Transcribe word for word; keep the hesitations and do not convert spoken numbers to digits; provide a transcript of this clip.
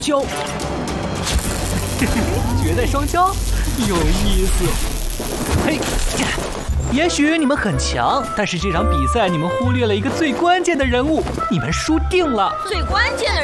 交，绝代双骄，有意思。嘿，也许你们很强，但是这场比赛你们忽略了一个最关键的人物，你们输定了。 最关键的